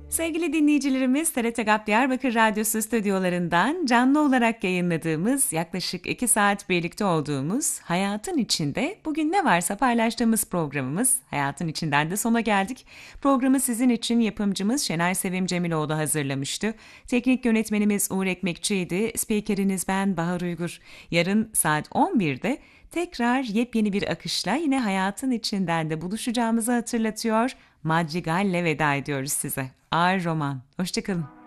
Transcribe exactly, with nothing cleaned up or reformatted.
Sevgili dinleyicilerimiz, T R T GAP Diyarbakır Radyosu stüdyolarından canlı olarak yayınladığımız, yaklaşık iki saat birlikte olduğumuz Hayatın İçinde Bugün Ne Varsa paylaştığımız programımız Hayatın İçinden de sona geldik. Programı sizin için yapımcımız Şenay Sevim Cemiloğlu hazırlamıştı. Teknik yönetmenimiz Uğur Ekmekçi'ydi. Spikeriniz ben Bahar Uygur. Yarın saat on birde tekrar yepyeni bir akışla yine Hayatın İçinden de buluşacağımızı hatırlatıyor. Madrigal'le veda ediyoruz size. Ağır roman. Hoşçakalın.